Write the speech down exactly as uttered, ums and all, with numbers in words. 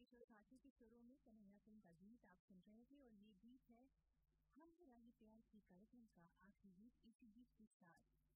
मुकेश और साथी के सुरों में कन्हैया सिंह का गीत आप सुन रहे थे और ये गीत है हम राही प्यार की कार्यक्रम का आखिरी गीत। इसी गीत के साथ